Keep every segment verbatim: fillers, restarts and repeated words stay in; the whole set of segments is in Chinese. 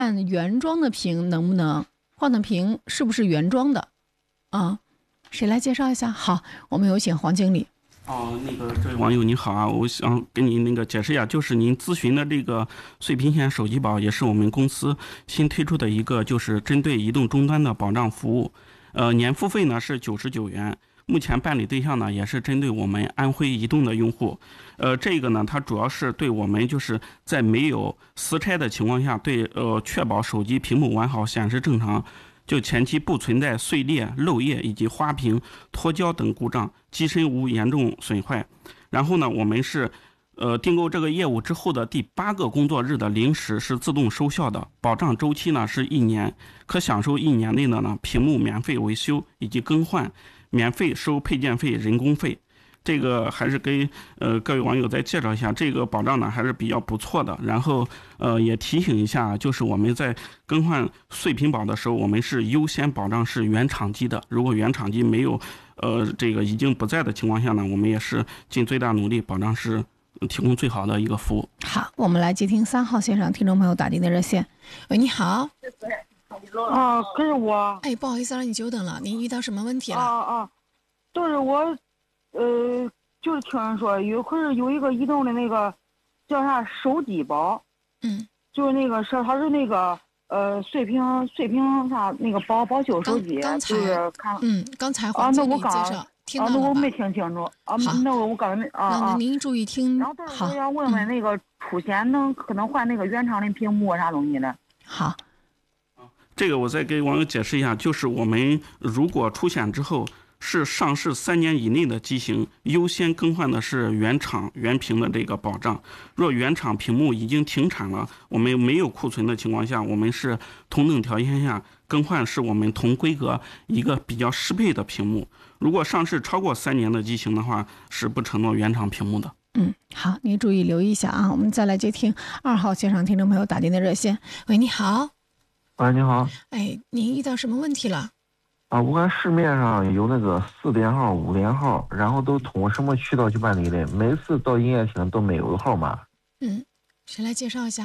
看原装的屏能不能换的屏是不是原装的啊？谁来介绍一下？好，我们有请黄经理。 哦，那个这位网友你好啊，我想跟您那个解释一下，就是您咨询的这个碎屏险手机保也是我们公司新推出的一个，就是针对移动终端的保障服务。呃，年付费呢是九十九元，目前办理对象呢也是针对我们安徽移动的用户。呃，这个呢它主要是对我们就是在没有私拆的情况下，对呃确保手机屏幕完好显示正常。就前期不存在碎裂、漏液以及花屏、脱胶等故障，机身无严重损坏。然后呢，我们是呃订购这个业务之后的第八个工作日的零时是自动收效的，保障周期呢是一年，可享受一年内的呢屏幕免费维修以及更换，免费收配件费、人工费。这个还是给呃各位网友再介绍一下，这个保障呢还是比较不错的。然后呃也提醒一下，就是我们在更换碎屏保的时候，我们是优先保障是原厂机的。如果原厂机没有呃这个已经不在的情况下呢，我们也是尽最大努力保障是提供最好的一个服务。 好，我们来接听三号线上听众朋友打进的热线。喂，你好。 啊，可是我哎，不好意思让你久等了，您遇到什么问题了？ 啊啊，就是我。呃，就是听人说有，可是有一个移动的那个叫啥手机保， 嗯， 就是那个是它是那个呃碎屏碎屏啥那个保保修手机， 刚才就是看嗯，刚才黄经理介绍， 啊， 听到了吧？ 那我没听清楚啊，那我刚才啊啊， 那您注意听。 然后但是我想问问那个出险能可能换那个原厂的屏幕啥东西的？ 好， 这个我再给网友解释一下，就是我们如果出险之后。是上市三年以内的机型，优先更换的是原厂原屏的这个保障。若原厂屏幕已经停产了，我们没有库存的情况下，我们是同等条件下更换是我们同规格一个比较适配的屏幕。如果上市超过三年的机型的话，是不承诺原厂屏幕的。 嗯，好，您注意留意一下啊。我们再来接听二号线上听众朋友打进的热线。喂，你好。 喂，你好。 哎，您遇到什么问题了？ 啊，我看市面上有那个四连号、五连号，然后都通过什么渠道去办理的？每次到营业厅都没有号码。 嗯，谁来介绍一下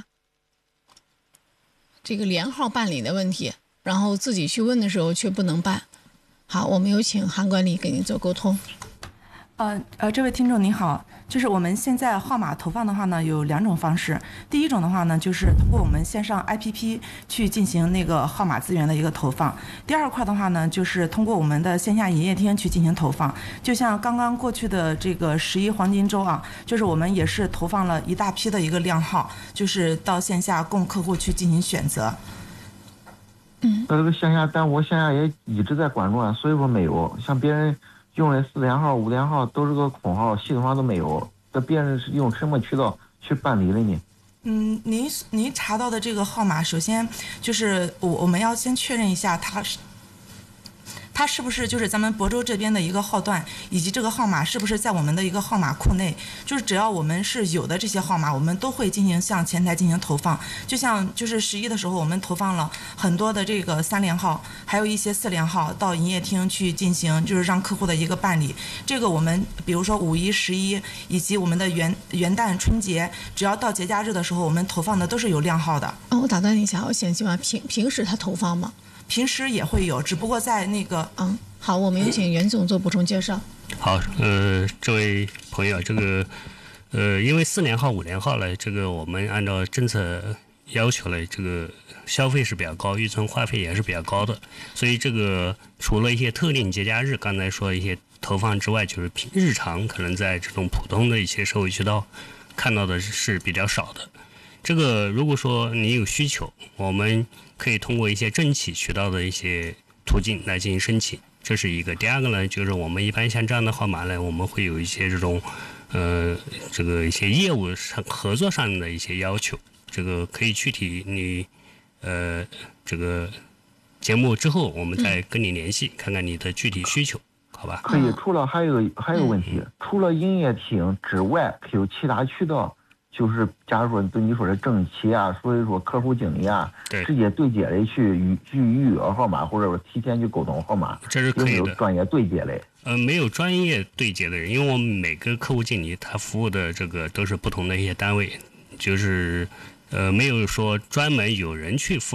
这个连号办理的问题？然后自己去问的时候却不能办。好，我们有请韩管理给您做沟通。 呃呃，这位听众您好，就是我们现在号码投放的话呢，有两种方式。第一种的话呢，就是通过我们线上 A P P 去进行那个号码资源的一个投放。第二块的话呢，就是通过我们的线下营业厅去进行投放。就像刚刚过去的这个十一黄金周啊，就是我们也是投放了一大批的一个靓号，就是到线下供客户去进行选择。 嗯， 那这个线下，但我线下也一直在关注啊，所以说没有像别人。用的四连号、五连号都是个空号，系统上都没有。这别人是用什么渠道去办理的呢？ 嗯，您您查到的这个号码，首先就是我我们要先确认一下它是。它是不是就是咱们亳州这边的一个号段，以及这个号码是不是在我们的一个号码库内？就是只要我们是有的这些号码，我们都会进行向前台进行投放。就像就是十一的时候，我们投放了很多的这个三连号，还有一些四连号到营业厅去进行，就是让客户的一个办理。这个我们比如说五一、十一，以及我们的元元旦、春节，只要到节假日的时候，我们投放的都是有靓号的。 哦，我打断你一下，我想请问平平时他投放吗？ 平时也会有，只不过在那个嗯，好，我们有请袁总做补充介绍。 好，呃，这位朋友，这个呃，因为四连号、五连号呢，这个我们按照政策要求呢，这个消费是比较高，预存话费也是比较高的，所以这个除了一些特定节假日，刚才说一些投放之外，就是平日常可能在这种普通的一些社会渠道看到的是比较少的。这个如果说你有需求，我们可以通过一些政企渠道的一些途径来进行申请，这是一个。第二个呢，就是我们一般像这样的号码呢，我们会有一些这种呃这个一些业务上合作上的一些要求，这个可以具体你呃这个节目之后我们再跟你联系，看看你的具体需求，好吧？ 可以。除了还有还有问题，除了营业厅之外，还有其他渠道。就是假如说对你说的政企啊，所以说客户经理啊，直接对接的去预去预约号码，或者说提前去沟通号码， 这是可以的。 有没有专业对接的？ 呃，没有专业对接的人，因为我们每个客户经理他服务的这个都是不同的一些单位，就是呃，没有说专门有人去负